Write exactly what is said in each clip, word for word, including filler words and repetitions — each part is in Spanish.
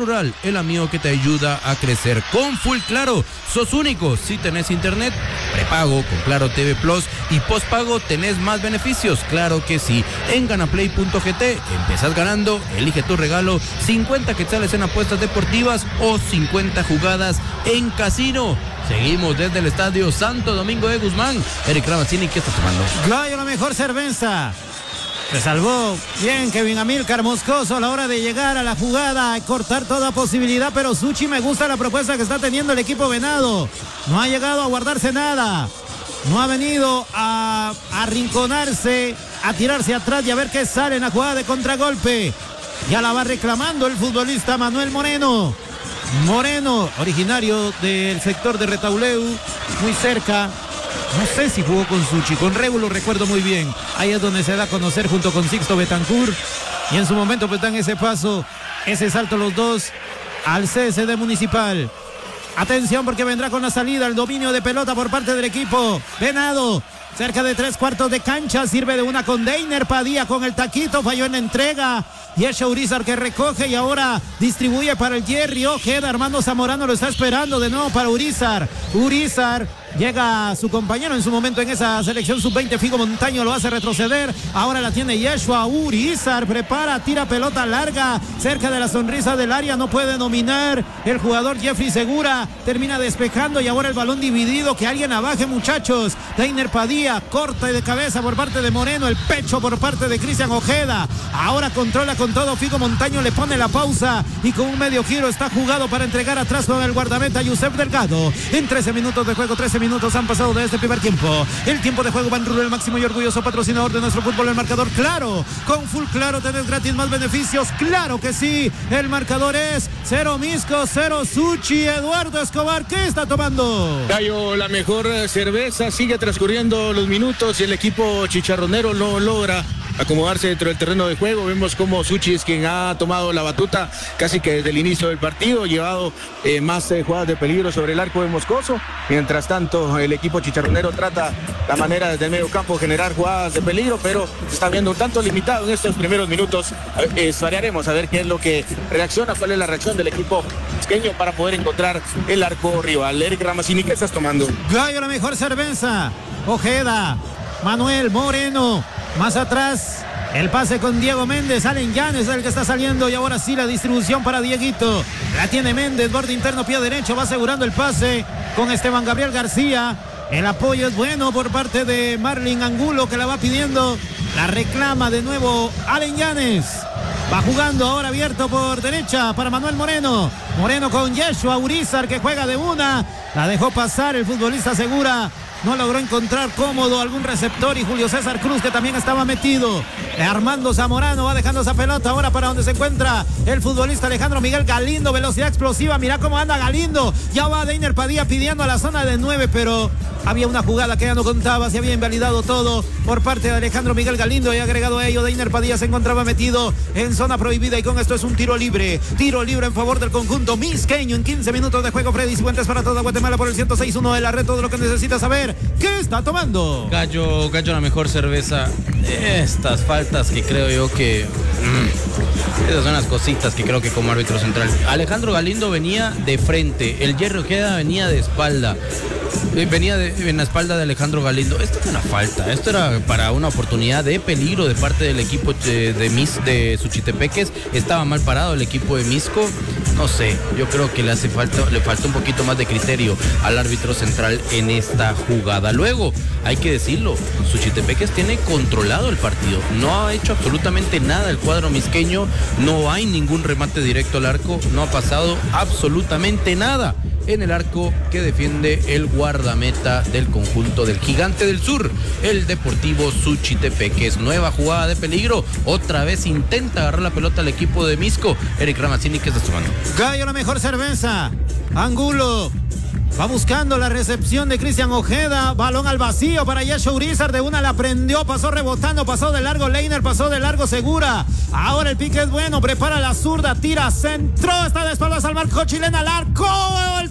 Rural, el amigo que te ayuda a crecer. Con Full Claro, sos único. Si tenés internet prepago con Claro T V Plus y postpago, tenés más beneficios. Claro que sí. En ganaplay punto g t empezás ganando, elige tu regalo, cincuenta quetzales en apuestas deportivas o cincuenta jugadas en casino. Seguimos desde el estadio Santo Domingo de Guzmán. Eric Ramazzini, ¿qué estás tomando? Glayo, la mejor cerveza. Se salvó bien Kevin Amílcar Moscoso a la hora de llegar a la jugada, cortar toda posibilidad, pero Suchi, me gusta la propuesta que está teniendo el equipo venado. No ha llegado a guardarse nada. No ha venido a arrinconarse, a tirarse atrás y a ver qué sale en la jugada de contragolpe. Ya la va reclamando el futbolista Manuel Moreno. Moreno, originario del sector de Retauleu, muy cerca. No sé si jugó con Suchi, con Rebu lo recuerdo muy bien. Ahí es donde se da a conocer junto con Sixto Betancourt. Y en su momento pues dan ese paso, ese salto los dos al C S D Municipal. Atención porque vendrá con la salida el dominio de pelota por parte del equipo Venado. Cerca de tres cuartos de cancha, sirve de una con Deiner Padilla con el taquito, falló en la entrega. Y es Urizar que recoge y ahora distribuye para el Jerry Ojeda. Armando Zamorano lo está esperando de nuevo para Urizar. Urizar llega a su compañero en su momento en esa selección sub veinte, Figo Montaño lo hace retroceder. Ahora la tiene Yeshua Urizar, prepara, tira pelota larga, cerca de la sonrisa del área, no puede dominar el jugador Jeffrey Segura, termina despejando y ahora el balón dividido, que alguien abaje muchachos. Deiner Padilla, corta y de cabeza por parte de Moreno, el pecho por parte de Cristian Ojeda. Ahora controla con todo Figo Montaño, le pone la pausa y con un medio giro está jugado para entregar atrás con el guardameta Yusef Delgado. En trece minutos de juego, trece minutos han pasado de este primer tiempo. El tiempo de juego, Banrural, el máximo y orgulloso patrocinador de nuestro fútbol, el marcador. Claro, con Full Claro tenés gratis más beneficios, claro que sí. El marcador es cero Misco, cero Suchi. Eduardo Escobar, ¿qué está tomando? Gallo, la mejor cerveza, sigue transcurriendo los minutos y el equipo chicharronero no logra acomodarse dentro del terreno de juego. Vemos como Suchi es quien ha tomado la batuta casi que desde el inicio del partido, llevado eh, más eh, jugadas de peligro sobre el arco de Moscoso. Mientras tanto, el equipo chicharronero trata la manera desde el medio campo generar jugadas de peligro, pero se está viendo un tanto limitado en estos primeros minutos. Eh, variaremos a ver qué es lo que reacciona, cuál es la reacción del equipo misqueño para poder encontrar el arco rival. Eric Ramazzini, ¿qué estás tomando? Gallo, la mejor cerveza. Ojeda, Manuel Moreno. Más atrás, el pase con Diego Méndez. Allen Llanes es el que está saliendo y ahora sí la distribución para Dieguito. La tiene Méndez, borde interno, pie derecho, va asegurando el pase con Esteban Gabriel García. El apoyo es bueno por parte de Marlin Angulo, que la va pidiendo. La reclama de nuevo Allen Llanes. Va jugando ahora abierto por derecha para Manuel Moreno. Moreno con Yeshua Urizar, que juega de una. La dejó pasar el futbolista Segura. No logró encontrar cómodo algún receptor y Julio César Cruz, que también estaba metido. Armando Zamorano va dejando esa pelota ahora para donde se encuentra el futbolista Alejandro Miguel Galindo. Velocidad explosiva, mira cómo anda Galindo. Ya va Deiner Padilla pidiendo a la zona de nueve, pero había una jugada que ya no contaba, se había invalidado todo por parte de Alejandro Miguel Galindo y agregado a ello Deiner Padilla se encontraba metido en zona prohibida y con esto es un tiro libre. Tiro libre en favor del conjunto misqueño en quince minutos de juego. Freddy Fuentes para toda Guatemala por el ciento seis punto uno de la red. Todo lo que necesitas saber. ¿Qué está tomando? Gallo, Gallo, la mejor cerveza. Estas faltas que creo yo que... Mmm, esas son las cositas que creo que como árbitro central. Alejandro Galindo venía de frente. El Jerry Ojeda venía de espalda. Venía de, en la espalda de Alejandro Galindo. Esto era una falta. Esto era para una oportunidad de peligro de parte del equipo de, de, Mis, de Suchitepeques. Estaba mal parado el equipo de Misco. No sé, yo creo que le hace falta, le falta un poquito más de criterio al árbitro central en esta jugada. Luego, hay que decirlo, Suchitepeques tiene controlado el partido. No ha hecho absolutamente nada el cuadro misqueño. No hay ningún remate directo al arco. No ha pasado absolutamente nada en el arco que defiende el guardameta del conjunto del Gigante del Sur, el Deportivo Suchitepeques. Nueva jugada de peligro, otra vez intenta agarrar la pelota al equipo de Misco. Eric Ramazzini, ¿qué estás tomando? Gallo, la mejor cerveza. Angulo va buscando la recepción de Cristian Ojeda. Balón al vacío para Yeshua Urizar. De una la prendió, pasó rebotando, pasó de largo Leiner, pasó de largo Segura. Ahora el pique es bueno, prepara la zurda, tira, centró, está de espaldas al marco chilena, al arco, el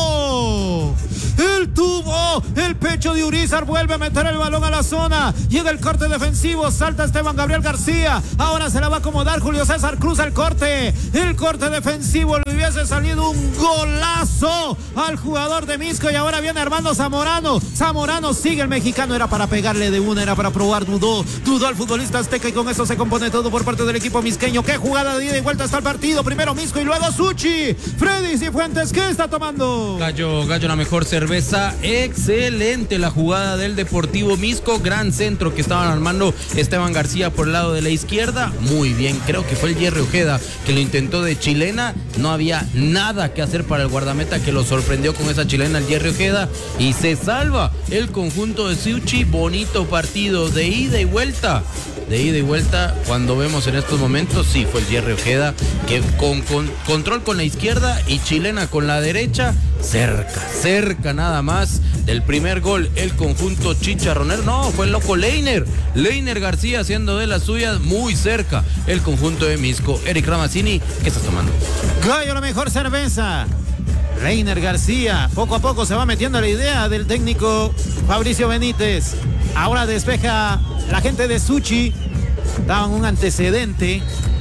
tubo. El tubo, el pecho de Urizar, vuelve a meter el balón a la zona. Llega el corte defensivo, salta Esteban Gabriel García. Ahora se la va a acomodar Julio César Cruz, el corte. El corte defensivo lo hubiese salido un golazo al jugador de Misco. Y ahora viene Armando Zamorano. Zamorano sigue el mexicano. Era para pegarle de una, era para probar. Dudó, dudó al futbolista azteca y con eso se compone todo por parte del equipo misqueño. Qué jugada de ida y vuelta está el partido. Primero Misco y luego Suchi. Freddy Cifuentes, ¿qué está tomando? Gallo, Gallo, la mejor cerveza. Excelente la jugada del Deportivo Misco. Gran centro que estaban armando Esteban García por el lado de la izquierda. Muy bien, creo que fue el Jerry Ojeda que lo intentó de chilena. No había nada que hacer para el guardameta, que lo sorprendió con esa chilena el Jerry Ojeda. Y se salva el conjunto de Suchi. Bonito partido de ida y vuelta. De ida y vuelta, cuando vemos en estos momentos, sí, fue el Jerry Ojeda, que con, con control con la izquierda y chilena con la derecha, cerca, cerca nada más del primer gol, el conjunto chicharronero. No, fue el loco Leiner, Leiner García haciendo de las suyas, muy cerca el conjunto de Misco. Eric Ramazzini, ¿qué estás tomando? Gallo, la mejor cerveza. Leiner García, poco a poco se va metiendo la idea del técnico Fabricio Benítez. Ahora despeja la gente de Suchi. Daban un antecedente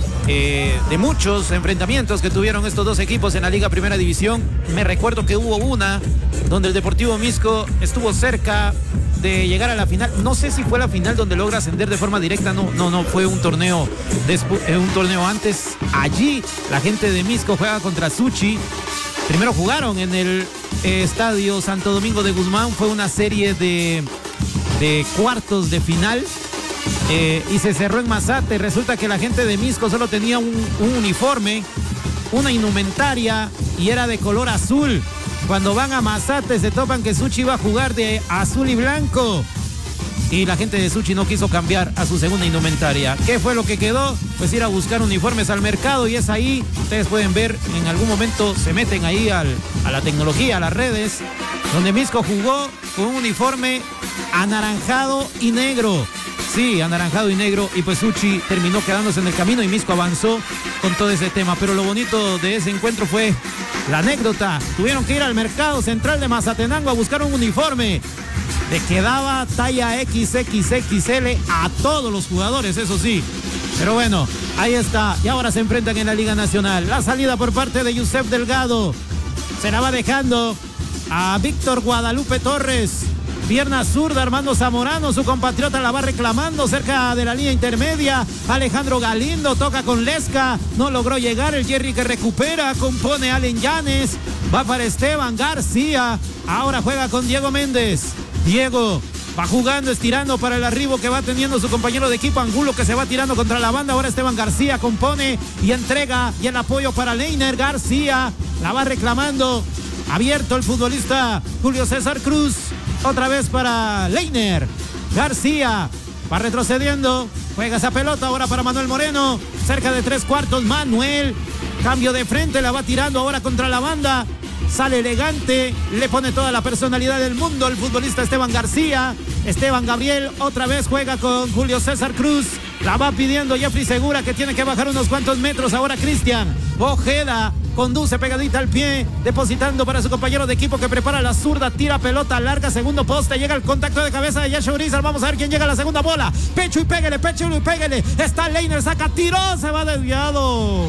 eh, de muchos enfrentamientos que tuvieron estos dos equipos en la Liga Primera División. Me recuerdo que hubo una donde el Deportivo Misco estuvo cerca de llegar a la final. No sé si fue la final donde logra ascender de forma directa. No, no, no, fue un torneo, despu- eh, un torneo antes. Allí la gente de Misco juega contra Suchi. Primero jugaron en el eh, estadio Santo Domingo de Guzmán. Fue una serie de, de cuartos de final. Eh, y se cerró en Mazate. Resulta que la gente de Misco solo tenía un, un uniforme, una indumentaria, y era de color azul. Cuando van a Mazate se topan que Suchi iba a jugar de azul y blanco. Y la gente de Suchi no quiso cambiar a su segunda indumentaria. ¿Qué fue lo que quedó? Pues ir a buscar uniformes al mercado, y es ahí, ustedes pueden ver, en algún momento se meten ahí al, a la tecnología, a las redes, donde Misco jugó con un uniforme anaranjado y negro. Sí, anaranjado y negro, y pues Suchi terminó quedándose en el camino y Misco avanzó con todo ese tema. Pero lo bonito de ese encuentro fue la anécdota. Tuvieron que ir al mercado central de Mazatenango a buscar un uniforme. Le quedaba talla equis equis equis ele a todos los jugadores, eso sí. Pero bueno, ahí está. Y ahora se enfrentan en la Liga Nacional. La salida por parte de Yusef Delgado. Se la va dejando a Víctor Guadalupe Torres. Pierna zurda, Armando Zamorano, su compatriota la va reclamando cerca de la línea intermedia. Alejandro Galindo toca con Lesca, no logró llegar. El Jerry que recupera, compone Allen Llanes, va para Esteban García. Ahora juega con Diego Méndez. Diego va jugando, estirando para el arribo que va teniendo su compañero de equipo Angulo, que se va tirando contra la banda. Ahora Esteban García compone y entrega, y el apoyo para Leiner García, la va reclamando. Abierto el futbolista Julio César Cruz. Otra vez para Leiner García. Va retrocediendo. Juega esa pelota ahora para Manuel Moreno. Cerca de tres cuartos. Manuel. Cambio de frente. La va tirando ahora contra la banda. Sale elegante. Le pone toda la personalidad del mundo el futbolista Esteban García. Esteban Gabriel otra vez juega con Julio César Cruz. La va pidiendo Jeffrey Segura, que tiene que bajar unos cuantos metros. Ahora Cristian Ojeda conduce pegadita al pie, depositando para su compañero de equipo, que prepara la zurda, tira pelota larga, segundo poste, llega el contacto de cabeza de Yasha Urizar. Vamos a ver quién llega a la segunda bola. Pecho y pégale, pecho y pégale. Está Leiner, saca, tiró, se va desviado.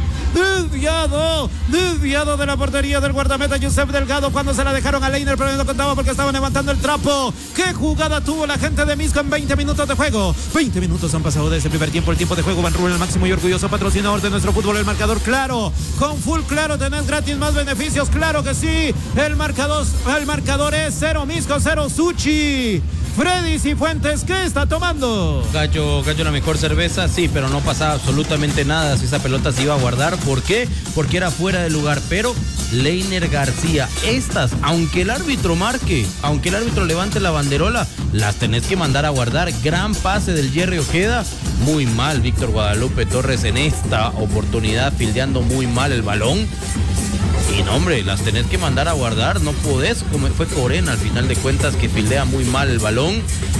Desviado, desviado de la portería del guardameta Yusef Delgado, cuando se la dejaron a Leiner, pero no contaba porque estaban levantando el trapo. ¿Qué jugada tuvo la gente de Misco en veinte minutos de juego? veinte minutos han pasado de ese primer tiempo. El tiempo de juego. Van Rubén, el máximo y orgulloso patrocinador de nuestro fútbol. El marcador, claro, con full claro tenés gratis más beneficios, claro que sí. El marcador, el marcador es cero Misco, cero Suchi. Freddy Cifuentes, ¿qué está tomando? Gallo, Gallo, la mejor cerveza, sí, pero no pasaba absolutamente nada si esa pelota se iba a guardar. ¿Por qué? Porque era fuera de lugar. Pero Leiner García, estas, aunque el árbitro marque, aunque el árbitro levante la banderola, las tenés que mandar a guardar. Gran pase del Jerry Ojeda. Muy mal Víctor Guadalupe Torres en esta oportunidad, fildeando muy mal el balón. Y no, hombre, las tenés que mandar a guardar, no podés, como fue Corena al final de cuentas, que fildea muy mal el balón.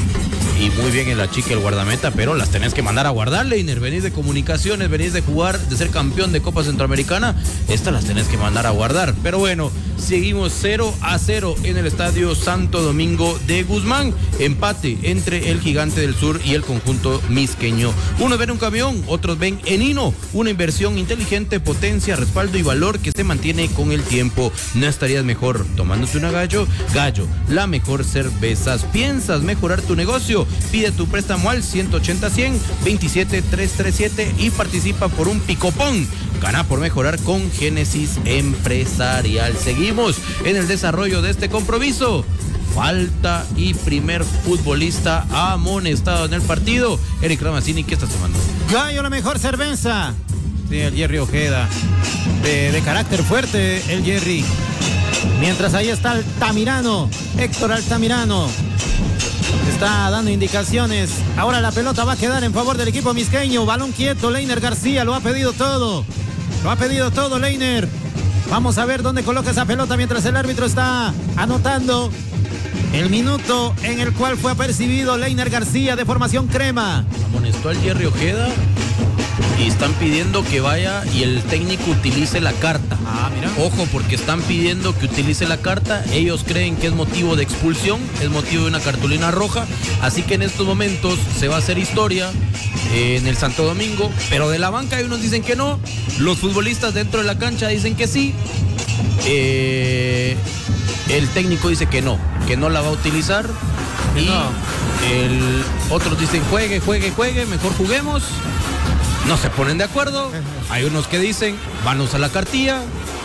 Y muy bien en la chica el guardameta, pero las tenés que mandar a guardar, Leiner. Venís de comunicaciones, venís de jugar, de ser campeón de Copa Centroamericana. Estas las tenés que mandar a guardar. Pero bueno, seguimos cero a cero en el Estadio Santo Domingo de Guzmán. Empate entre el Gigante del Sur y el conjunto misqueño. Unos ven un camión, otros ven Enino. Una inversión inteligente, potencia, respaldo y valor que se mantiene con el tiempo. ¿No estarías mejor tomándote una Gallo? Gallo, la mejor cervezas. ¿Piensas mejorar tu negocio? Pide tu préstamo al ciento ochenta cien veintisiete trescientos treinta y siete y participa por un picopón. Gana por mejorar con Génesis Empresarial. Seguimos en el desarrollo de este compromiso. Falta y primer futbolista amonestado en el partido. Eric Ramazzini, ¿qué estás tomando? Gallo, la mejor cerveza. Sí, el Jerry Ojeda. De, de carácter fuerte, el Jerry. Mientras ahí está Altamirano, Héctor Altamirano. Está dando indicaciones. Ahora la pelota va a quedar en favor del equipo misqueño. Balón quieto, Leiner García lo ha pedido todo. Lo ha pedido todo, Leiner. Vamos a ver dónde coloca esa pelota mientras el árbitro está anotando el minuto en el cual fue apercibido Leiner García de formación crema. Amonestó al Jerry Ojeda y están pidiendo que vaya y el técnico utilice la carta. Ah, mira. Ojo, porque están pidiendo que utilice la carta. Ellos creen que es motivo de expulsión, es motivo de una cartulina roja. Así que en estos momentos se va a hacer historia eh, en el Santo Domingo. Pero de la banca hay unos dicen que no. Los futbolistas dentro de la cancha dicen que sí. Eh, el técnico dice que no, que no la va a utilizar. Y no. el, otros dicen juegue, juegue, juegue, mejor juguemos. No se ponen de acuerdo. Hay unos que dicen, van a usar la cartilla.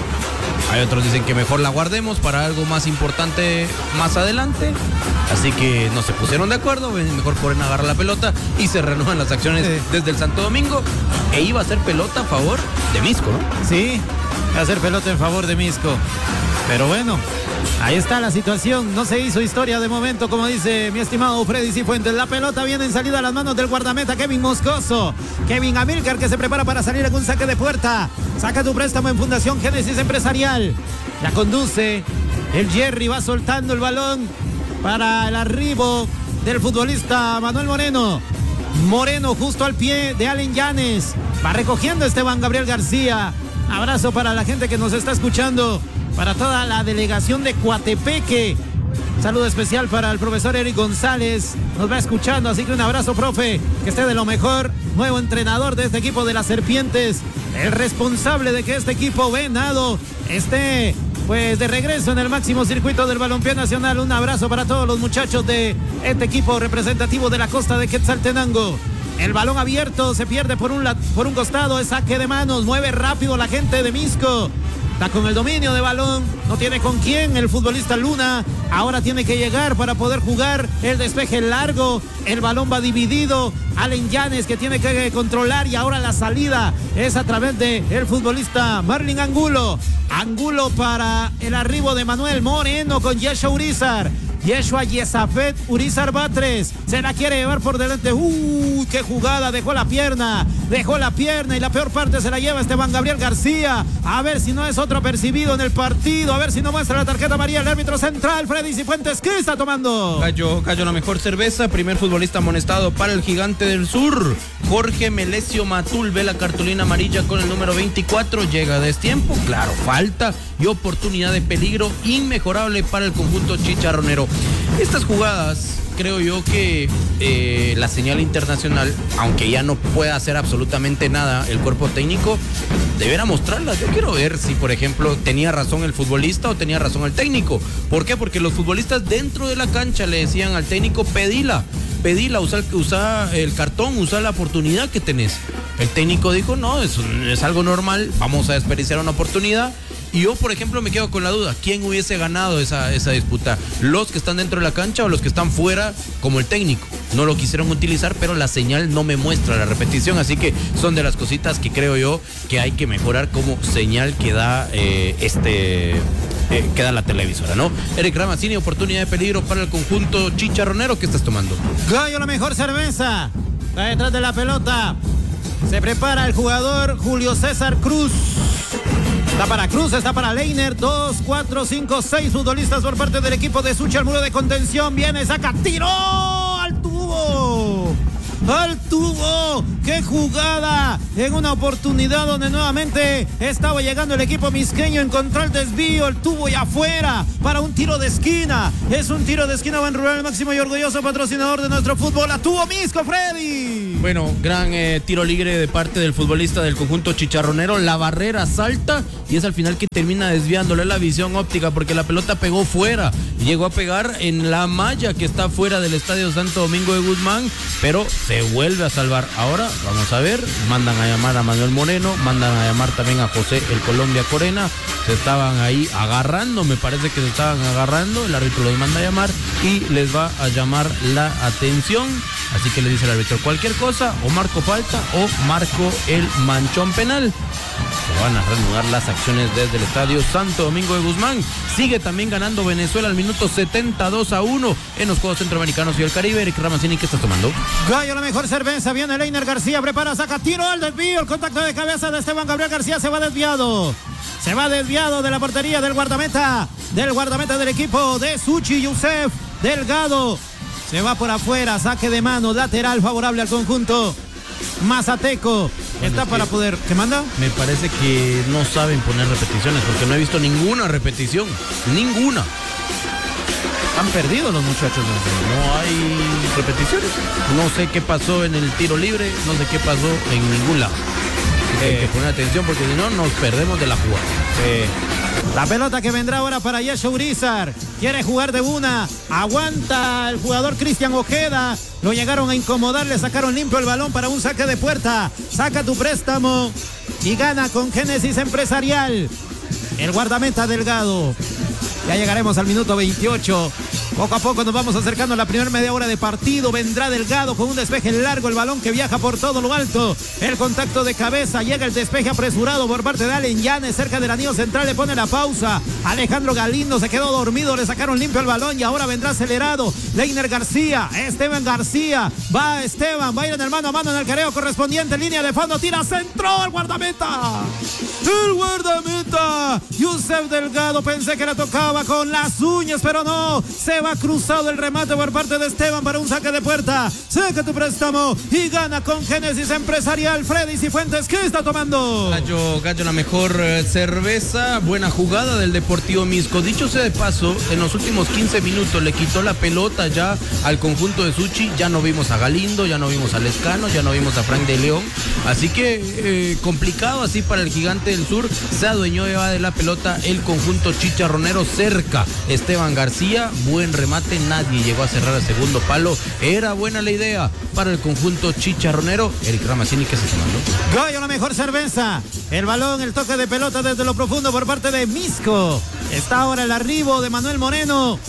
Hay otros que dicen que mejor la guardemos para algo más importante más adelante. Así que no se pusieron de acuerdo. Mejor pueden agarrar la pelota y se reanudan las acciones sí. desde el Santo Domingo. E iba a ser pelota a favor de Misco, ¿no? Sí, va a ser pelota en favor de Misco. Pero bueno, ahí está la situación. No se hizo historia de momento, como dice mi estimado Freddy Cifuentes. La pelota viene en salida a las manos del guardameta Kevin Moscoso. Kevin Amílcar, que se prepara para salir en un saque de puerta. Saca tu préstamo en Fundación Génesis Empresarial. La conduce el Jerry, va soltando el balón para el arribo del futbolista Manuel Moreno. Moreno justo al pie de Allen Llanes. Va recogiendo Esteban Gabriel García. Abrazo para la gente que nos está escuchando. Para toda la delegación de Coatepeque. Saludo especial para el profesor Eric González. Nos va escuchando, así que un abrazo, profe. Que esté de lo mejor. Nuevo entrenador de este equipo de las Serpientes. El responsable de que este equipo venado esté pues de regreso en el máximo circuito del balompié nacional. Un abrazo para todos los muchachos de este equipo representativo de la costa de Quetzaltenango. El balón abierto se pierde por un, por un costado. Es saque de manos. Mueve rápido la gente de Misco. Está con el dominio de balón, no tiene con quién el futbolista Luna, ahora tiene que llegar para poder jugar el despeje largo, el balón va dividido, Allen Llanes que tiene que controlar y ahora la salida es a través de el futbolista Marlin Angulo, Angulo para el arribo de Manuel Moreno con Yeshua Urizar. Yeshua Yesafet Urizar Batres se la quiere llevar por delante. ¡Uh! ¡Qué jugada! Dejó la pierna, dejó la pierna y la peor parte se la lleva Esteban Gabriel García. A ver si no es otro percibido en el partido, a ver si no muestra la tarjeta amarilla el árbitro central, Freddy Cifuentes. ¿Qué está tomando? Gallo, Gallo, la mejor cerveza. Primer futbolista amonestado para el Gigante del Sur. Jorge Melesio Matul ve la cartulina amarilla con el número veinticuatro. Llega a destiempo, claro, falta y oportunidad de peligro inmejorable para el conjunto chicharronero. Estas jugadas, creo yo que eh, la señal internacional, aunque ya no pueda hacer absolutamente nada el cuerpo técnico, deberá mostrarlas. Yo quiero ver si, por ejemplo, tenía razón el futbolista o tenía razón el técnico. ¿Por qué? Porque los futbolistas dentro de la cancha le decían al técnico, pedila, pedila, usa, usa el cartón, usa la oportunidad que tenés. El técnico dijo, no, es, es algo normal, vamos a desperdiciar una oportunidad. Y yo, por ejemplo, me quedo con la duda, ¿quién hubiese ganado esa, esa disputa? ¿Los que están dentro de la cancha o los que están fuera como el técnico? No lo quisieron utilizar, pero la señal no me muestra la repetición, así que son de las cositas que creo yo que hay que mejorar como señal que da eh, este... Eh, que da la televisora, ¿no? Eric Ramazzini, oportunidad de peligro para el conjunto chicharronero. ¿Qué estás tomando? Gallo, la mejor cerveza. Está detrás de la pelota. Se prepara el jugador Julio César Cruz. Está para Cruz, está para Leiner. Dos, cuatro, cinco, seis futbolistas por parte del equipo de Sucha. El muro de contención viene, saca, tiró al tubo. Al tubo ¡Oh! ¡Qué jugada! En una oportunidad donde nuevamente estaba llegando el equipo misqueño, encontró el desvío, el tubo y afuera para un tiro de esquina. Es un tiro de esquina, Ban Rural, el máximo y orgulloso patrocinador de nuestro fútbol. ¡La tuvo Misco, Freddy! Bueno, gran eh, tiro libre de parte del futbolista del conjunto chicharronero. La barrera salta y es al final que termina desviándole la visión óptica porque la pelota pegó fuera. Llegó a pegar en la malla que está fuera del Estadio Santo Domingo de Guzmán, pero se vuelve a salvar. Ahora, vamos a ver, mandan a llamar a Manuel Moreno, mandan a llamar también a José el Colombia Corena. Se estaban ahí agarrando, me parece que se estaban agarrando. El árbitro los manda a llamar y les va a llamar la atención. Así que le dice el árbitro cualquier cosa, o marco falta o marco el manchón penal. Se van a reanudar las acciones desde el Estadio Santo Domingo de Guzmán. Sigue también ganando Venezuela al minuto setenta y dos a uno en los Juegos Centroamericanos y el Caribe. Eric Ramazzini, ¿qué estás tomando? Gallo, la mejor cerveza. Viene Leiner García, prepara, saca, tiro al desvío. El contacto de cabeza de Esteban Gabriel García se va desviado. Se va desviado de la portería del guardameta, del guardameta del equipo de Suchi, Yusef Delgado. Se va por afuera, saque de mano, lateral favorable al conjunto mazateco. Bueno, está para que poder... ¿Qué manda? Me parece que no saben poner repeticiones porque no he visto ninguna repetición. Ninguna. Han perdido los muchachos. No hay repeticiones. No sé qué pasó en el tiro libre, no sé qué pasó en ningún lado. Eh, hay que poner atención porque si no nos perdemos de la jugada. Eh. La pelota que vendrá ahora para Yasha Urizar. Quiere jugar de una. Aguanta el jugador Cristian Ojeda. Lo llegaron a incomodar. Le sacaron limpio el balón para un saque de puerta. Saca tu préstamo y gana con Génesis Empresarial. El guardameta Delgado. Ya llegaremos al minuto veintiocho. Poco a poco nos vamos acercando a la primera media hora de partido. Vendrá Delgado con un despeje largo. El balón que viaja por todo lo alto. El contacto de cabeza. Llega el despeje apresurado por parte de Allen Llanes. Cerca del anillo central le pone la pausa. Alejandro Galindo se quedó dormido. Le sacaron limpio el balón y ahora vendrá acelerado. Leiner García. Esteban García. Va Esteban. Va a ir en el mano a mano en el careo correspondiente. Línea de fondo. Tira. Centró el guardameta. El guardameta. Yusef Delgado. Pensé que la tocaba con las uñas, pero no. Se va cruzado el remate por parte de Esteban para un saque de puerta. Saca tu préstamo y gana con Génesis Empresarial. Freddy Cifuentes, ¿qué está tomando? Gallo, Gallo, la mejor eh, cerveza. Buena jugada del Deportivo Misco. Dicho sea de paso, en los últimos quince minutos le quitó la pelota ya al conjunto de Suchi. Ya no vimos a Galindo, ya no vimos a Lescano, ya no vimos a Frank de León. Así que eh, complicado así para el Gigante del Sur. Se adueñó de la pelota el conjunto chicharronero. Cerca Esteban García. Buen remate, nadie llegó a cerrar el segundo palo. Era buena la idea para el conjunto chicharronero. Eric Ramazzini, ¿qué se está tomando? Gallo, la mejor cerveza. El balón, el toque de pelota desde lo profundo por parte de Misco. Está ahora el arribo de Manuel Moreno.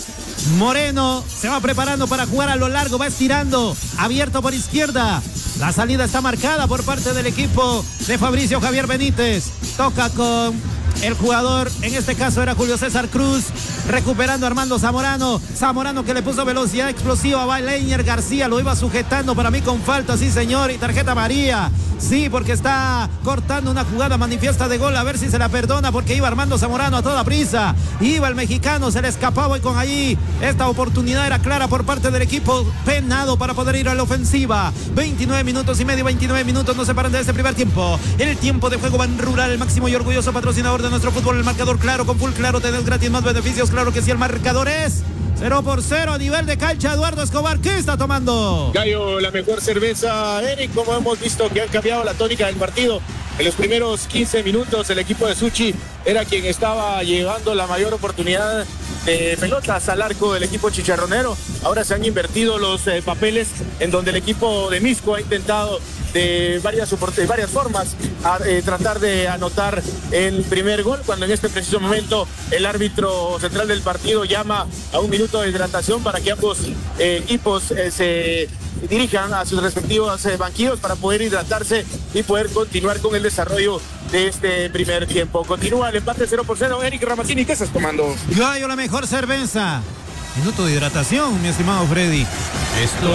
Moreno se va preparando para jugar a lo largo, va estirando, abierto por izquierda. La salida está marcada por parte del equipo de Fabricio Javier Benítez. Toca con el jugador, en este caso era Julio César Cruz, recuperando a Armando Zamorano. Zamorano que le puso velocidad explosiva, va Leiner García, lo iba sujetando para mí con falta, sí señor, y tarjeta amarilla. Sí, porque está cortando una jugada manifiesta de gol, a ver si se la perdona, porque iba Armando Zamorano a toda prisa. Iba el mexicano, se le escapaba y con allí esta oportunidad era clara por parte del equipo penado para poder ir a la ofensiva. veintinueve minutos y medio, veintinueve minutos nos separan de este primer tiempo. El tiempo de juego Ban Rural, el máximo y orgulloso patrocinador de nuestro fútbol. El marcador claro, con full claro, tenés gratis más beneficios, claro que sí, el marcador es cero por cero a nivel de cancha. Eduardo Escobar, ¿qué está tomando? Gallo, la mejor cerveza. Eric, como hemos visto que han cambiado la tónica del partido. En los primeros quince minutos el equipo de Suchi era quien estaba llevando la mayor oportunidad de pelotas al arco del equipo chicharronero. Ahora se han invertido los eh, papeles, en donde el equipo de Misco ha intentado de varias, de varias formas a eh, tratar de anotar el primer gol, cuando en este preciso momento el árbitro central del partido llama a un minuto de hidratación para que ambos eh, equipos eh, se dirijan a sus respectivos eh, banquillos para poder hidratarse y poder continuar con el desarrollo de este primer tiempo. Continúa el empate cero por cero. Eric Ramazzini, ¿qué estás tomando? Gallo, la mejor cerveza. Minuto de hidratación, mi estimado Freddy. Esto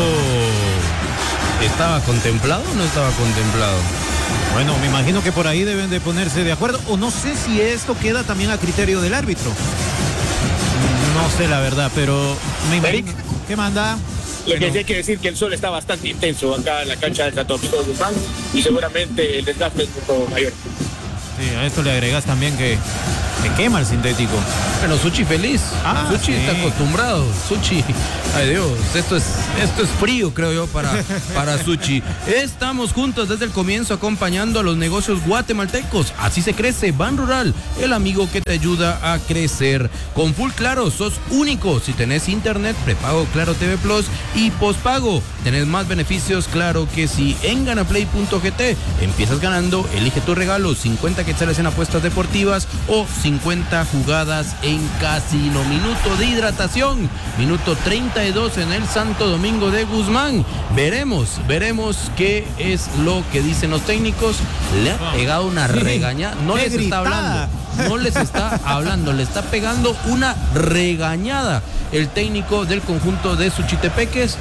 ¿estaba contemplado o no estaba contemplado? Bueno, me imagino que por ahí deben de ponerse de acuerdo, o no sé si esto queda también a criterio del árbitro. No sé la verdad, pero me imagino. Eric, ¿qué manda? Lo que sí hay que decir que el sol está bastante intenso acá en la cancha del Santo Domingo Guzmán y seguramente el desgaste es un poco mayor. Sí, a esto le agregas también que se quema el sintético. Bueno, Suchi feliz. Ah, Suchi sí. está acostumbrado. Suchi, ay Dios, esto es, esto es frío, creo yo, para, para Suchi. Estamos juntos desde el comienzo acompañando a los negocios guatemaltecos. Así se crece. Ban Rural, el amigo que te ayuda a crecer. Con Full Claro, sos único. Si tenés internet, prepago Claro T V Plus y pospago, tenés más beneficios, claro que sí. En ganaplay punto g t empiezas ganando, elige tu regalo, cincuenta quetzales en apuestas deportivas o cincuenta jugadas en casino. Minuto de hidratación, minuto treinta y dos en el Santo Domingo de Guzmán. Veremos, veremos qué es lo que dicen los técnicos. Le ha pegado una Sí, regañada, no qué les está gritada. hablando, no les está hablando, le está pegando una regañada el técnico del conjunto de Suchitepeques,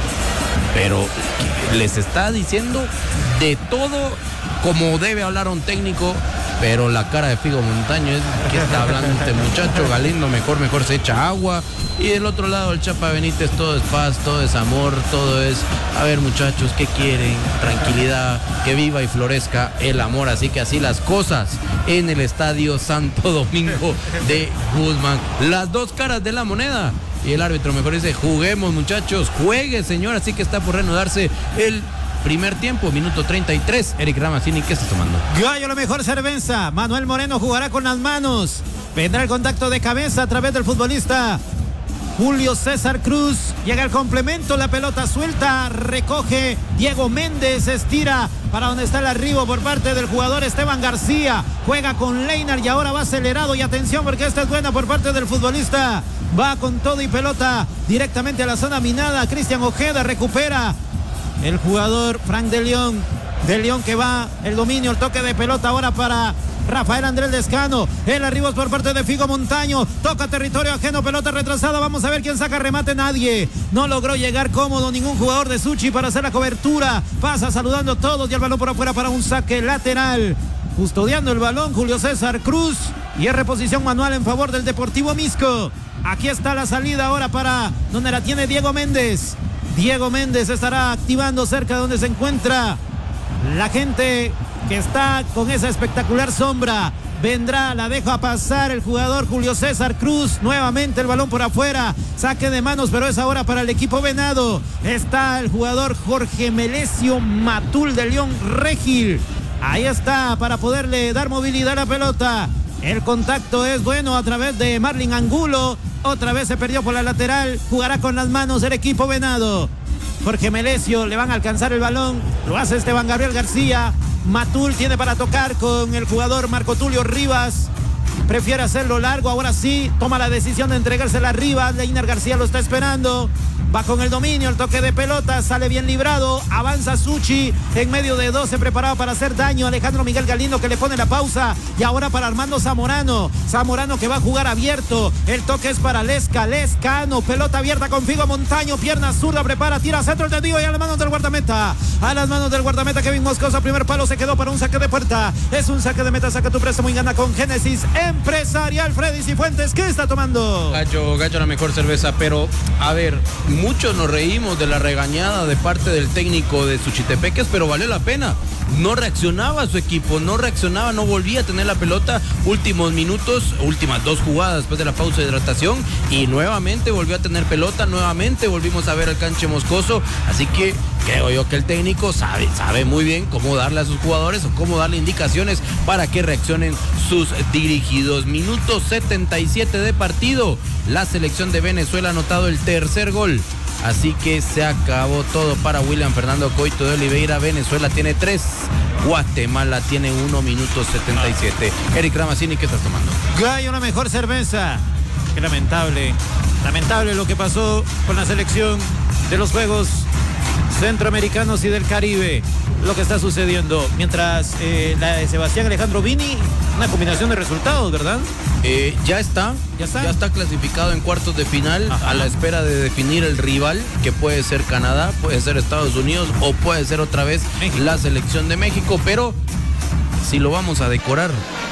pero les está diciendo de todo como debe hablar un técnico. Pero la cara de Figo Montaño es que está hablando este muchacho. Galindo mejor, mejor se echa agua. Y del otro lado el Chapa Benítez, todo es paz, todo es amor, todo es, a ver muchachos, ¿qué quieren? Tranquilidad, que viva y florezca el amor. Así que así las cosas en el Estadio Santo Domingo de Guzmán. Las dos caras de la moneda. Y el árbitro mejor dice, juguemos muchachos, juegue señor. Así que está por reanudarse el primer tiempo, minuto treinta y tres. Eric Ramazzini, ¿qué estás tomando? Gallo, la mejor cerveza. Manuel Moreno jugará con las manos. Vendrá el contacto de cabeza a través del futbolista Julio César Cruz. Llega el complemento, la pelota suelta, recoge Diego Méndez, estira para donde está el arribo por parte del jugador Esteban García. Juega con Leinar y ahora va acelerado. Y atención porque esta es buena por parte del futbolista. Va con todo y pelota directamente a la zona minada. Cristian Ojeda recupera el jugador Frank de León. De León que va el dominio, el toque de pelota ahora para Rafael Andrés Lescano. El arribo es por parte de Figo Montaño. Toca territorio ajeno, pelota retrasada. Vamos a ver quién saca remate. Nadie. No logró llegar cómodo ningún jugador de Suchi para hacer la cobertura. Pasa saludando a todos y el balón por afuera para un saque lateral. Custodiando el balón Julio César Cruz. Y es reposición manual en favor del Deportivo Misco. Aquí está la salida ahora para donde la tiene Diego Méndez. Diego Méndez estará activando cerca de donde se encuentra la gente que está con esa espectacular sombra. Vendrá, la deja pasar el jugador Julio César Cruz. Nuevamente el balón por afuera. Saque de manos, pero es ahora para el equipo venado. Está el jugador Jorge Melesio Matul de León Regil. Ahí está para poderle dar movilidad a la pelota. El contacto es bueno a través de Marlin Angulo. Otra vez se perdió por la lateral. Jugará con las manos el equipo venado. Jorge Melesio, le van a alcanzar el balón. Lo hace Esteban Gabriel García. Matul tiene para tocar con el jugador Marco Tulio Rivas. Prefiere hacerlo largo. Ahora sí, toma la decisión de entregársela a Rivas. Leiner García lo está esperando. Va con el dominio, el toque de pelota, sale bien librado, avanza Suchi en medio de dos, se preparaba para hacer daño. Alejandro Miguel Galindo que le pone la pausa y ahora para Armando Zamorano. Zamorano que va a jugar abierto, el toque es para Lesca, Lescano, pelota abierta con Figo Montaño, pierna zurda, prepara, tira centro el tendido y a las manos del guardameta. A las manos del guardameta Kevin Moscoso, primer palo se quedó para un saque de puerta. Es un saque de meta, saca tu préstamo y gana con Génesis Empresarial. Freddy Cifuentes, ¿qué está tomando? Gallo, Gallo la mejor cerveza, pero a ver, muchos nos reímos de la regañada de parte del técnico de Suchitepeques, pero valió la pena. No reaccionaba su equipo, no reaccionaba, no volvía a tener la pelota. Últimos minutos, últimas dos jugadas después de la pausa de hidratación y nuevamente volvió a tener pelota, nuevamente volvimos a ver al Canche Moscoso. Así que creo yo que el técnico sabe, sabe muy bien cómo darle a sus jugadores o cómo darle indicaciones para que reaccionen sus dirigidos. Minuto setenta y siete de partido. La selección de Venezuela ha anotado el tercer gol. Así que se acabó todo para William Fernando Coito de Oliveira. Venezuela tiene tres, Guatemala tiene uno, minuto setenta y siete. Eric Ramazzini, ¿qué estás tomando? Gallo, una mejor cerveza. Qué lamentable, lamentable lo que pasó con la selección de los Juegos Centroamericanos y del Caribe. Lo que está sucediendo. Mientras eh, la de Sebastián Alejandro Vini, una combinación de resultados, ¿verdad? Eh, ya está, ya está, ya está clasificado en cuartos de final. Ajá. A la espera de definir el rival, que puede ser Canadá, puede ser Estados Unidos o puede ser otra vez México. La selección de México, pero si lo vamos a decorar,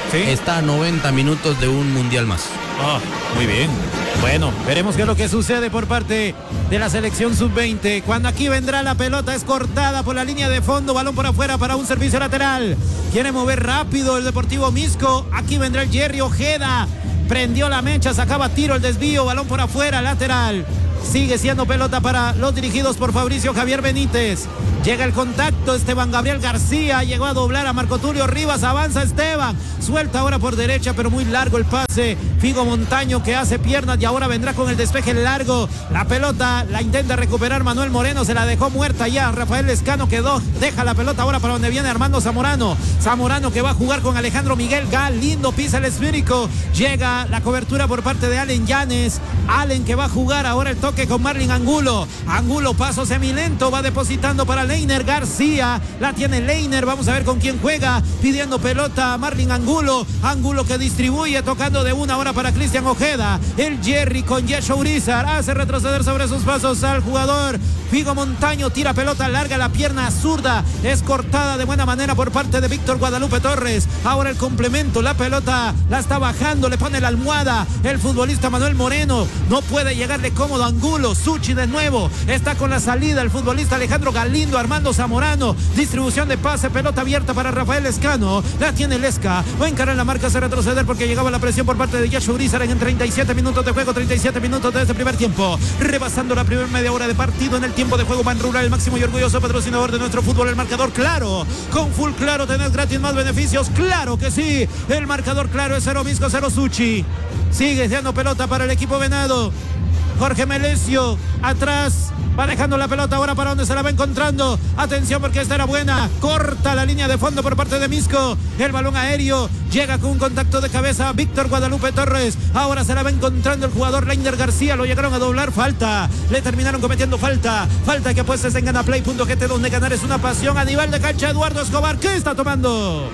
¿Sí? está a noventa minutos de un mundial más. Oh, muy bien. Bueno, veremos qué es lo que sucede por parte de la selección sub veinte. Cuando aquí vendrá la pelota, es cortada por la línea de fondo, balón por afuera para un servicio lateral. Quiere mover rápido el Deportivo Misco. Aquí vendrá el Jerry Ojeda. Prendió la mecha, sacaba tiro, el desvío, balón por afuera, lateral. Sigue siendo pelota para los dirigidos por Fabricio Javier Benítez. Llega el contacto, Esteban Gabriel García llegó a doblar a Marco Tulio Rivas, avanza Esteban, suelta ahora por derecha, pero muy largo el pase. Figo Montaño que hace piernas y ahora vendrá con el despeje largo. La pelota la intenta recuperar Manuel Moreno, se la dejó muerta ya. Rafael Lescano quedó, deja la pelota ahora para donde viene Armando Zamorano. Zamorano que va a jugar con Alejandro Miguel Galindo, pisa el esférico. Llega la cobertura por parte de Allen Llanes. Allen que va a jugar ahora el toque con Marlin Angulo. Angulo, paso semilento, va depositando para Leiner García. La tiene Leiner, vamos a ver con quién juega. Pidiendo pelota a Marlin Angulo. Angulo que distribuye, tocando de una hora para Cristian Ojeda. El Jerry con Yesho Urizar hace retroceder sobre sus pasos al jugador. Figo Montaño tira pelota larga, la pierna zurda es cortada de buena manera por parte de Víctor Guadalupe Torres. Ahora el complemento, la pelota la está bajando, le pone la almohada el futbolista Manuel Moreno. No puede llegarle cómodo Angulo. Suchi de nuevo está con la salida el futbolista Alejandro Galindo. Armando Zamorano, distribución de pase, pelota abierta para Rafael Lescano. La tiene Lesca, va a encarar la marca, hace retroceder porque llegaba la presión por parte de Yesho Urizar en treinta y siete minutos de juego, treinta y siete minutos de este primer tiempo, rebasando la primera media hora de partido. En el tiempo de juego Ban Rural, el máximo y orgulloso patrocinador de nuestro fútbol, el marcador Claro. Con Full Claro tenés gratis más beneficios, claro que sí. El marcador Claro es cero Misco, cero Suchi. Sigue siendo pelota para el equipo venado. Jorge Melesio atrás, va dejando la pelota ahora para donde se la va encontrando. Atención porque esta era buena, corta la línea de fondo por parte de Misco. El balón aéreo llega con un contacto de cabeza Víctor Guadalupe Torres. Ahora se la va encontrando el jugador Leiner García. Lo llegaron a doblar, falta, le terminaron cometiendo falta. Falta que apuestes en ganaplay punto g t, donde ganar es una pasión. A nivel de cancha, Eduardo Escobar, ¿qué está tomando?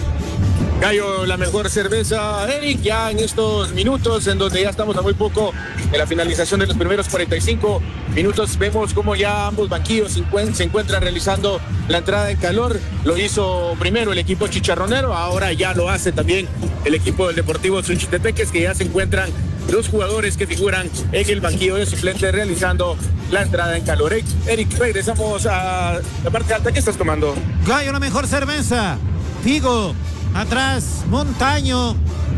Gallo, la mejor cerveza, Eric, ya en estos minutos en donde ya estamos a muy poco de la finalización de los primeros cuarenta y cinco minutos, vemos como ya ambos banquillos se encuentran realizando la entrada en calor. Lo hizo primero el equipo chicharronero, ahora ya lo hace también el equipo del Deportivo Suchitepeques, que ya se encuentran los jugadores que figuran en el banquillo de suplentes realizando la entrada en calor. Eric, regresamos a la parte alta. ¿Qué estás tomando? Gallo, la mejor cerveza. Figo. Atrás, Montaño.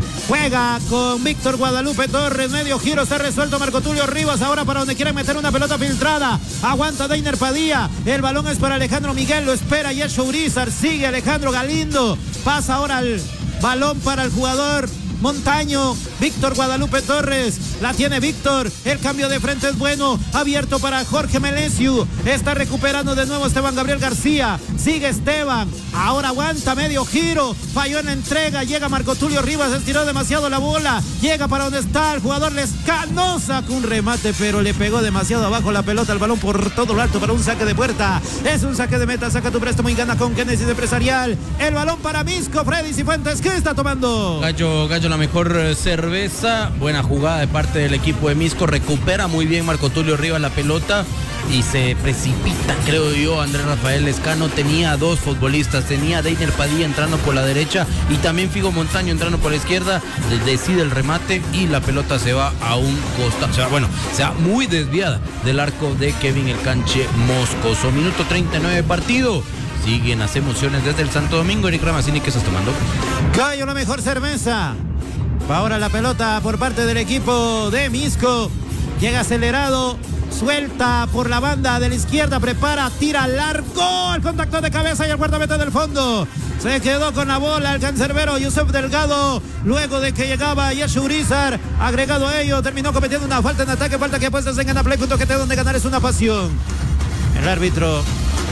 Juega con Víctor Guadalupe Torres. Medio giro, está resuelto Marco Tulio Rivas. Ahora para donde quieren meter una pelota filtrada. Aguanta Deiner Padilla. El balón es para Alejandro Miguel. Lo espera Yesho Urizar. Sigue Alejandro Galindo. Pasa ahora el balón para el jugador Montaño. Víctor Guadalupe Torres. La tiene Víctor. El cambio de frente es bueno. Abierto para Jorge Melesio. Está recuperando de nuevo Esteban Gabriel García. Sigue Esteban. Ahora aguanta medio giro. Falló en la entrega. Llega Marco Tulio Rivas. Estiró demasiado la bola. Llega para donde está el jugador Lescano. Sacó un remate, pero le pegó demasiado abajo la pelota. El balón por todo lo alto para un saque de puerta. Es un saque de meta. Saca tu préstamo y gana con Genesis Empresarial. El balón para Misco. Freddy Cifuentes. ¿Qué está tomando? Gallo, Gallo, la mejor cerveza. Buena jugada de parte del equipo de Misco. Recupera muy bien Marco Tulio Rivas la pelota y se precipita, creo yo, Andrés Rafael Lescano. Tenía dos futbolistas, tenía a Deiner Padilla entrando por la derecha y también Figo Montaño entrando por la izquierda. Decide el remate y la pelota se va a un costado, o sea, bueno, se va muy desviada del arco de Kevin El Canche Moscoso. Minuto treinta y nueve de partido. Siguen las emociones desde el Santo Domingo. Eric Ramazini, ¿qué estás tomando? Gallo, la mejor cerveza. Ahora la pelota por parte del equipo de Misco. Llega acelerado. Suelta por la banda de la izquierda. Prepara, tira largo. El contacto de cabeza y el guardameta del fondo. Se quedó con la bola el cancerbero Yusef Delgado. Luego de que llegaba Yesho Urizar. Agregado a ello, terminó cometiendo una falta en ataque. Falta que apuestas en ganaplay punto g t, donde ganar es una pasión. El árbitro,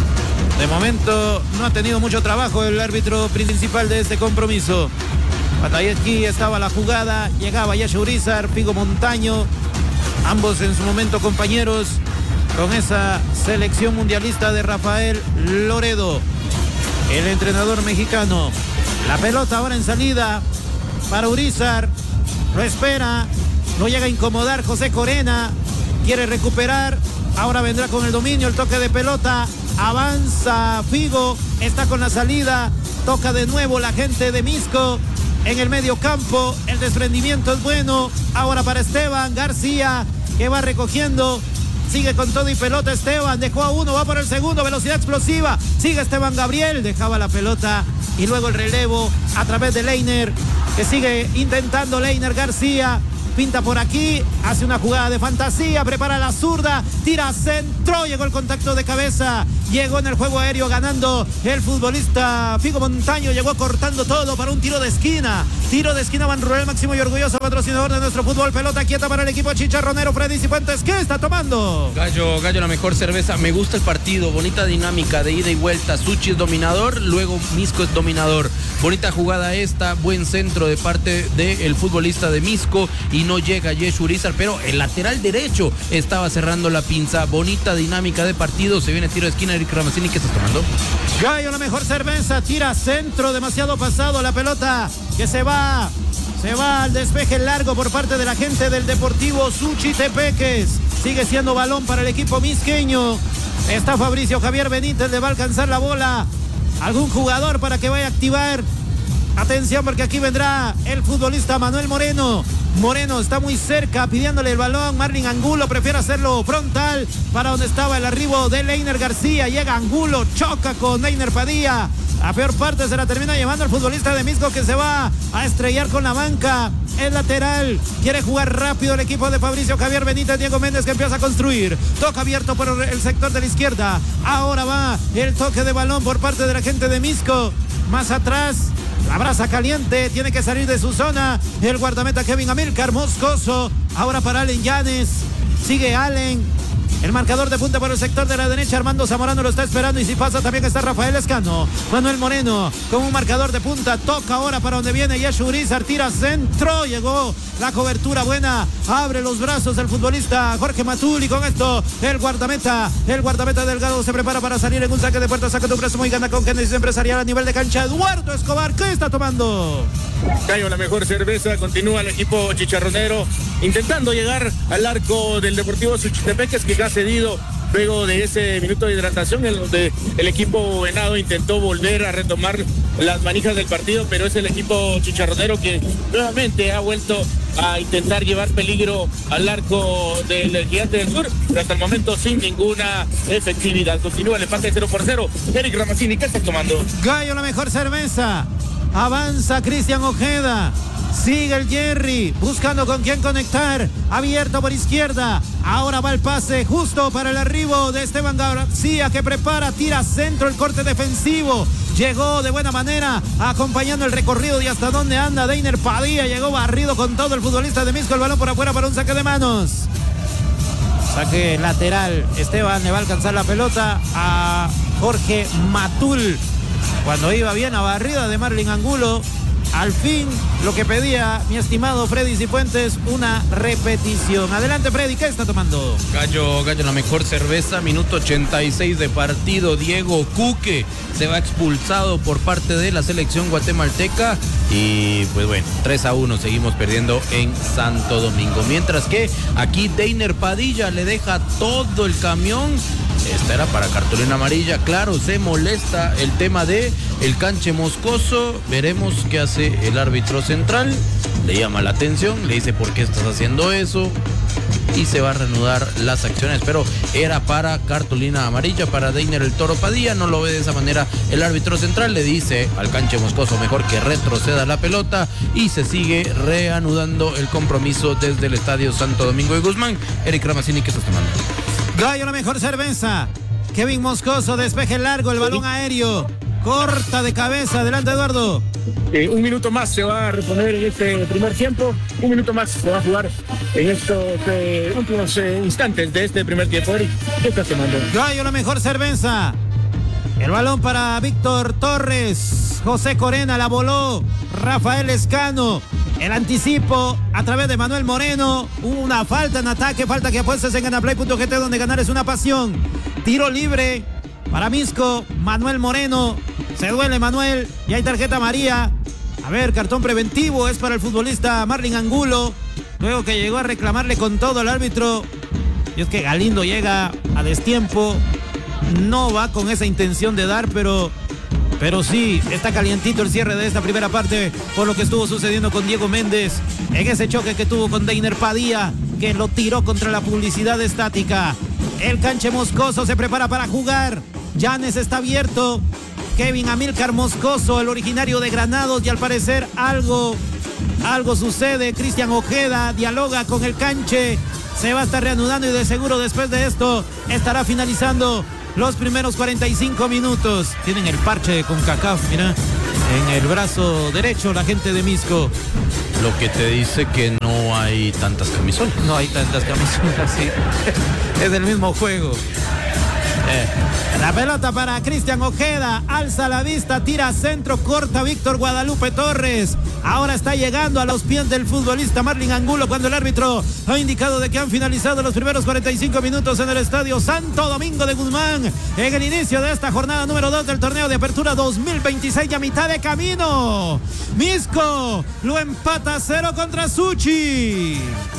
de momento, no ha tenido mucho trabajo. El árbitro principal de este compromiso. Aquí estaba la jugada, llegaba Yesho Urizar, Figo Montaño, ambos en su momento compañeros con esa selección mundialista de Rafael Loredo, el entrenador mexicano. La pelota ahora en salida para Urizar, lo espera, lo llega a incomodar José Corena, quiere recuperar, ahora vendrá con el dominio, el toque de pelota, avanza Figo, está con la salida, toca de nuevo la gente de Misco. en el medio campo. El desprendimiento es bueno. Ahora para Esteban García, que va recogiendo. Sigue con todo y pelota Esteban. Dejó a uno, va por el segundo. Velocidad explosiva. Sigue Esteban Gabriel. Dejaba la pelota. Y luego el relevo a través de Leiner, que sigue intentando Leiner García. Pinta por aquí, hace una jugada de fantasía, prepara la zurda, tira centro, llegó el contacto de cabeza, llegó en el juego aéreo ganando el futbolista Figo Montaño, llegó cortando todo para un tiro de esquina, tiro de esquina Ban Rural, máximo y orgulloso patrocinador de nuestro fútbol, pelota quieta para el equipo chicharronero. Freddy Cifuentes, ¿qué está tomando? Gallo, Gallo, la mejor cerveza. Me gusta el partido, bonita dinámica de ida y vuelta. Suchi es dominador, luego Misco es dominador. Bonita jugada esta, buen centro de parte del futbolista de Misco y no llega Yeshu Urizar, pero el lateral derecho estaba cerrando la pinza. Bonita dinámica de partido, se viene tiro de esquina. Eric Ramazzini, ¿qué estás tomando? Gallo, la mejor cerveza, tira centro, demasiado pasado, la pelota que se va, se va al despeje largo por parte de la gente del Deportivo Suchi Tepeques. Sigue siendo balón para el equipo misqueño. Está Fabricio Javier Benítez, le va a alcanzar la bola algún jugador para que vaya a activar. Atención, porque aquí vendrá el futbolista Manuel Moreno. Moreno está muy cerca pidiéndole el balón. Marlin Angulo prefiere hacerlo frontal para donde estaba el arribo de Leiner García. Llega Angulo, choca con Leiner Padilla. A peor parte se la termina llevando el futbolista de Misco, que se va a estrellar con la banca. El lateral quiere jugar rápido el equipo de Fabricio Javier Benítez. Diego Méndez, que empieza a construir. Toca abierto por el sector de la izquierda. Ahora va el toque de balón por parte de la gente de Misco. Más atrás, la brasa caliente, tiene que salir de su zona el guardameta Kevin Amílcar Moscoso. Ahora para Allen Llanes, sigue Allen. El marcador de punta por el sector de la derecha, Armando Zamorano lo está esperando, y si pasa también está Rafael Escano. Manuel Moreno con un marcador de punta, toca ahora para donde viene Yeshu Urizar, tira centro, llegó la cobertura buena, abre los brazos el futbolista Jorge Matul, y con esto el guardameta, el guardameta Delgado se prepara para salir en un saque de puerta, saque de un brazo muy gana con Kennedy empresarial a nivel de cancha. Eduardo Escobar, ¿qué está tomando? Gallo, la mejor cerveza, continúa el equipo chicharronero intentando llegar al arco del Deportivo Suchitepeques, que ha cedido luego de ese minuto de hidratación en donde el equipo venado intentó volver a retomar las manijas del partido, pero es el equipo chicharronero que nuevamente ha vuelto a intentar llevar peligro al arco del Gigante del Sur, pero hasta el momento sin ninguna efectividad. Continúa el empate cero por cero. Eric Ramazzini, ¿qué está tomando? Gallo, la mejor cerveza. Avanza Cristian Ojeda. Sigue el Jerry, buscando con quién conectar. Abierto por izquierda. Ahora va el pase justo para el arribo de Esteban García, que prepara, tira centro, el corte defensivo. Llegó de buena manera, acompañando el recorrido y hasta dónde anda Deiner Padilla. Llegó barrido con todo el futbolista de Misco. El balón por afuera para un saque de manos. Saque lateral. Esteban le va a alcanzar la pelota a Jorge Matul. Cuando iba bien a barrida de Marlin Angulo. Al fin, lo que pedía mi estimado Freddy Cifuentes, una repetición. Adelante, Freddy, ¿qué está tomando? Gallo, Gallo, la mejor cerveza, minuto ochenta y seis de partido. Diego Cuque se va expulsado por parte de la selección guatemalteca. Y pues bueno, tres a uno seguimos perdiendo en Santo Domingo. Mientras que aquí Deiner Padilla le deja todo el camión. Esta era para cartulina amarilla. Claro, se molesta el tema de el canche moscoso. Veremos qué hace el árbitro central. Le llama la atención, le dice por qué estás haciendo eso, y se va a reanudar las acciones, pero era para cartulina amarilla para Deiner el Toro Padilla. No lo ve de esa manera el árbitro central, le dice al canche moscoso mejor que retroceda la pelota, y se sigue reanudando el compromiso desde el estadio Santo Domingo de Guzmán. Eric Ramazzini, ¿qué estás tomando? Gallo, la mejor cerveza. Kevin Moscoso, despeje largo, el balón aéreo, corta de cabeza. Adelante, Eduardo. Eh, un minuto más se va a reponer en este primer tiempo. Un minuto más se va a jugar en estos eh, últimos eh, instantes de este primer tiempo. Eric, ¿qué estás tomando? Gallo, la mejor cerveza. El balón para Víctor Torres. José Corena la voló. Rafael Escano. El anticipo a través de Manuel Moreno. Una falta en ataque. Falta que apuestes en ganaplay punto g t, donde ganar es una pasión. Tiro libre para Misco. Manuel Moreno. Se duele Manuel. Y hay tarjeta amarilla. A ver, cartón preventivo. Es para el futbolista Marlin Angulo. Luego que llegó a reclamarle con todo el árbitro. Y es que Galindo llega a destiempo. No va con esa intención de dar, pero Pero sí, está calientito el cierre de esta primera parte por lo que estuvo sucediendo con Diego Méndez en ese choque que tuvo con Deiner Padilla, que lo tiró contra la publicidad estática. El Canche Moscoso se prepara para jugar. Llanes está abierto. Kevin Amílcar Moscoso, el originario de Granados, y al parecer algo, algo sucede. Cristian Ojeda dialoga con el Canche. Se va a estar reanudando y de seguro después de esto estará finalizando los primeros cuarenta y cinco minutos. Tienen el parche de CONCACAF, mira, en el brazo derecho la gente de Misco. Lo que te dice que no hay tantas camisolas. No hay tantas camisolas, sí. Es el mismo juego. Eh. La pelota para Cristian Ojeda, alza la vista, tira centro, corta Víctor Guadalupe Torres. Ahora está llegando a los pies del futbolista Marlin Angulo cuando el árbitro ha indicado de que han finalizado los primeros cuarenta y cinco minutos en el estadio Santo Domingo de Guzmán, en el inicio de esta jornada número dos del torneo de apertura dos mil veintiséis, a mitad de camino. Misco lo empata cero contra Suchi.